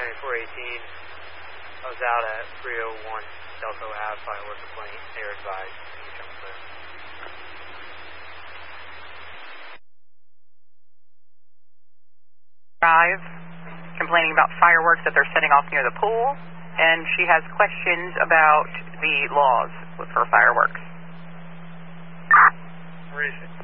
County 418. I was out at 301 Delco Ave, firework complaint. They were advised to come clear. Complaining about fireworks that they're setting off near the pool, and she has questions about the laws for fireworks. Where is it?